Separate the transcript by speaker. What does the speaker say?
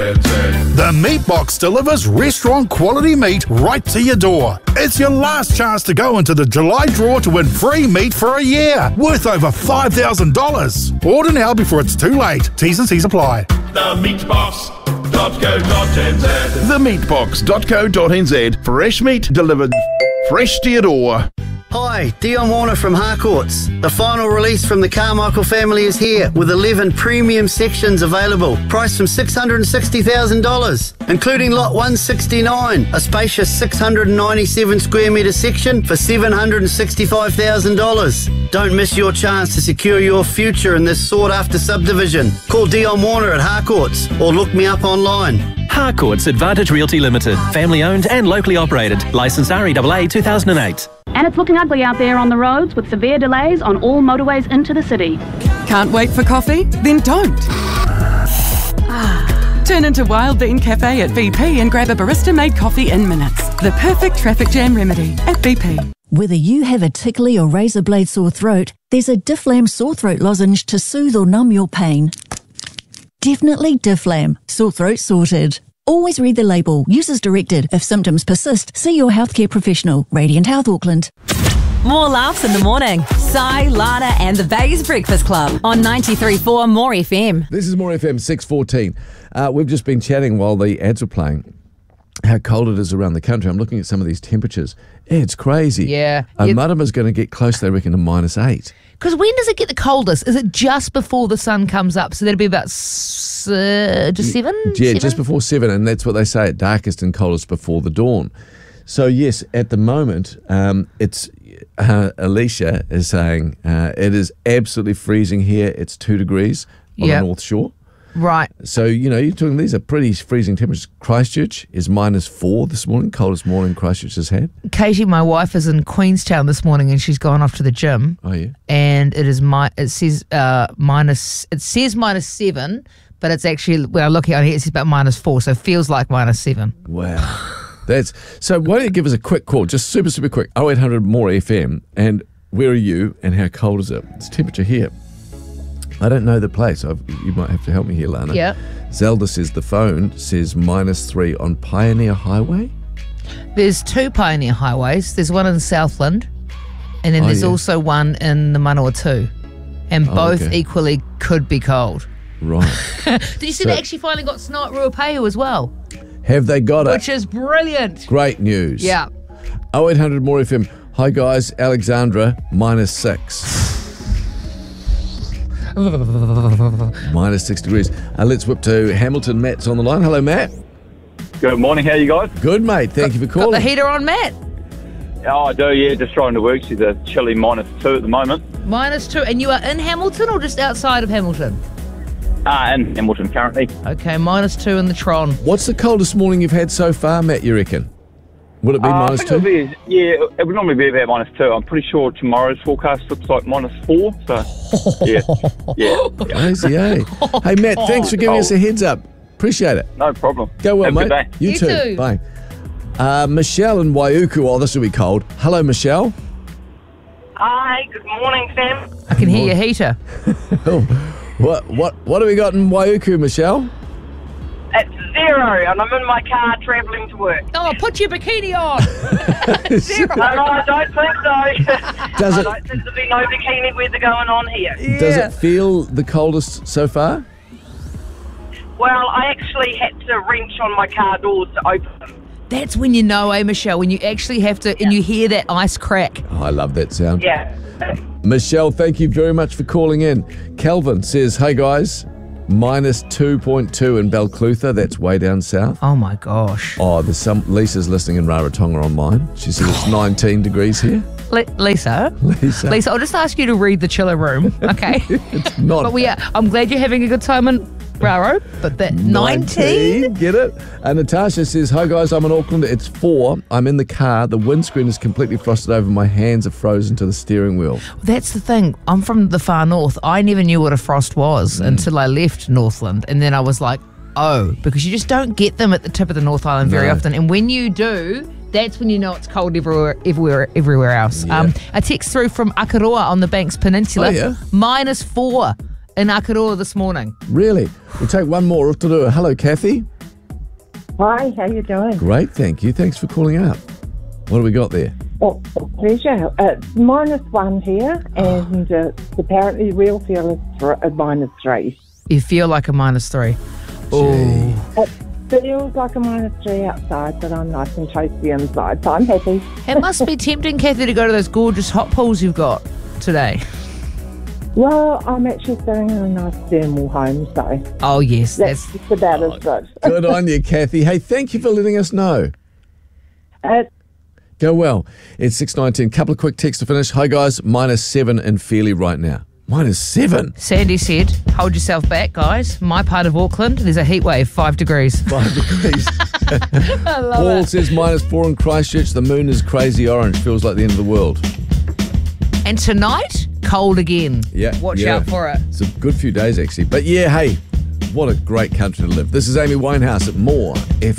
Speaker 1: The Meat Box delivers restaurant quality meat right to your door. It's your last chance to go into the July draw to win free meat for a year, worth over $5,000. Order now before it's too late. T's and C's apply.
Speaker 2: TheMeatBox.co.nz. TheMeatBox.co.nz. Fresh meat delivered fresh to your door.
Speaker 3: Hi, Dion Warner from Harcourts. The final release from the Carmichael family is here with 11 premium sections available, priced from $660,000, including lot 169, a spacious 697 square metre section for $765,000. Don't miss your chance to secure your future in this sought-after subdivision. Call Dion Warner at Harcourts or look me up online.
Speaker 4: Harcourts Advantage Realty Limited. Family owned and locally operated. Licensed REAA 2008.
Speaker 5: And it's looking ugly out there on the roads with severe delays on all motorways into the city.
Speaker 6: Can't wait for coffee? Then don't. Turn into Wild Bean Cafe at BP and grab a barista-made coffee in minutes. The perfect traffic jam remedy at BP.
Speaker 7: Whether you have a tickly or razor blade sore throat, there's a Difflam sore throat lozenge to soothe or numb your pain. Definitely Difflam. Sore throat sorted. Always read the label. Use as directed. If symptoms persist, see your healthcare professional. Radiant Health Auckland.
Speaker 8: More laughs in the morning. Sai, Lana and the Bays Breakfast Club on 93.4 More FM.
Speaker 9: This is More FM 6:14. We've just been chatting while the ads were playing how cold it is around the country. I'm looking at some of these temperatures. It's crazy.
Speaker 10: Yeah.
Speaker 9: Marama's going to get close, they reckon, to -8.
Speaker 10: Because when does it get the coldest? Is it just before the sun comes up? So that'll be about just 7?
Speaker 9: Yeah, just before 7, and that's what they say, at darkest and coldest before the dawn. So yes, at the moment, it's Alicia is saying it is absolutely freezing here. It's 2 degrees on the North Shore.
Speaker 10: Right.
Speaker 9: So, you're talking, these are pretty freezing temperatures. Christchurch is -4 this morning, coldest morning Christchurch has had.
Speaker 10: Katie, my wife, is in Queenstown this morning and she's gone off to the gym.
Speaker 9: Oh, yeah?
Speaker 10: And it says -7, but it's actually, when I look out here, it says about -4, so it feels like -7.
Speaker 9: Wow. So why don't you give us a quick call, just super, super quick, 0800 More FM, and where are you and how cold is it? It's temperature here. I don't know the place. You might have to help me here, Lana.
Speaker 10: Yeah.
Speaker 9: Zelda says the phone says -3 on Pioneer Highway.
Speaker 10: There's 2 Pioneer Highways. There's one in Southland, and then there's also one in the Manawatu. And both equally could be cold.
Speaker 9: Right.
Speaker 10: Did you see they actually finally got snow at Ruapehu as well?
Speaker 9: Have they got it?
Speaker 10: Which is brilliant.
Speaker 9: Great news.
Speaker 10: Yeah.
Speaker 9: 0800 More FM. Hi, guys. Alexandra, -6. -6 degrees. Let's whip to Hamilton. Matt's on the line. Hello, Matt.
Speaker 11: Good morning. How are you guys?
Speaker 9: Good, mate. Thank you for calling.
Speaker 10: Got the heater on, Matt?
Speaker 11: Oh, I do, yeah. Just trying to work. She's a chilly -2 at the moment.
Speaker 10: -2. And you are in Hamilton or just outside of Hamilton?
Speaker 11: In Hamilton currently.
Speaker 10: Okay, -2 in the Tron.
Speaker 9: What's the coldest morning you've had so far, Matt, you reckon? Would it be
Speaker 11: I think
Speaker 9: -2?
Speaker 11: it would normally be about -2. I'm pretty sure tomorrow's forecast looks like -4. So, yeah.
Speaker 9: Crazy, eh? Hey, Matt, thanks for giving us a heads up. Appreciate it.
Speaker 11: No problem.
Speaker 9: Go well,
Speaker 11: Have a
Speaker 9: mate.
Speaker 11: good day.
Speaker 9: You too. Bye. Michelle in Waiuku. Oh, this will be cold. Hello, Michelle.
Speaker 12: Hi, good morning, Sam.
Speaker 10: I can hear your heater.
Speaker 9: What have we got in Waiuku, Michelle?
Speaker 12: It's 0 and I'm in my car travelling to work.
Speaker 10: Oh, put your bikini on. 0.
Speaker 12: No, I don't think so.
Speaker 9: Does
Speaker 12: I
Speaker 9: it-
Speaker 12: don't think there'll be no bikini weather going on here.
Speaker 9: Does it feel the coldest so far?
Speaker 12: Well, I actually had to wrench on my car doors to open them.
Speaker 10: That's when you know, Michelle, when you actually have to, and you hear that ice crack.
Speaker 9: Oh, I love that sound.
Speaker 12: Yeah.
Speaker 9: Michelle, thank you very much for calling in. Calvin says, hey guys, -2.2 in Balclutha. That's way down south.
Speaker 10: Oh my gosh.
Speaker 9: Oh, there's Lisa's listening in Rarotonga on mine. She says it's 19 degrees here.
Speaker 10: Lisa, I'll just ask you to read the chiller room, okay?
Speaker 9: It's not.
Speaker 10: But I'm glad you're having a good time in Raro, but that 19?
Speaker 9: Get it? And Natasha says, hi guys, I'm in Auckland. It's 4. I'm in the car. The windscreen is completely frosted over. My hands are frozen to the steering wheel.
Speaker 10: That's the thing. I'm from the far north. I never knew what a frost was until I left Northland. And then I was like, oh, because you just don't get them at the tip of the North Island very often. And when you do, that's when you know it's cold everywhere else.
Speaker 9: Yeah.
Speaker 10: A text through from Akaroa on the Banks Peninsula.
Speaker 9: Oh, yeah?
Speaker 10: -4 in Akaroa this morning.
Speaker 9: Really? We'll take one more. Hello, Kathy.
Speaker 13: Hi, how you doing?
Speaker 9: Great, thank you. Thanks for calling up. What do we got there?
Speaker 13: Oh, pleasure. It's -1 here, and apparently real feel is -3.
Speaker 10: You feel like a -3. Oh.
Speaker 13: It feels like a -3 outside, but I'm nice and toasty inside, so I'm happy.
Speaker 10: It must be tempting, Kathy, to go to those gorgeous hot pools you've got today.
Speaker 13: Well, I'm actually staying in a nice thermal home, so...
Speaker 10: Oh, yes.
Speaker 13: That's just about as good.
Speaker 9: Good on you, Kathy. Hey, thank you for letting us know. Go well. It's 6:19. Couple of quick texts to finish. Hi, guys. -7 in Fairlie right now. -7?
Speaker 10: Sandy said, hold yourself back, guys. My part of Auckland, there's a heat wave, 5 degrees.
Speaker 9: 5 degrees.
Speaker 10: I love
Speaker 9: Paul
Speaker 10: it.
Speaker 9: says -4 in Christchurch. The moon is crazy orange. Feels like the end of the world.
Speaker 10: And tonight, cold again.
Speaker 9: Yeah.
Speaker 10: Watch out for it.
Speaker 9: It's a good few days, actually. But yeah, hey, what a great country to live. This is Amy Winehouse at More FM.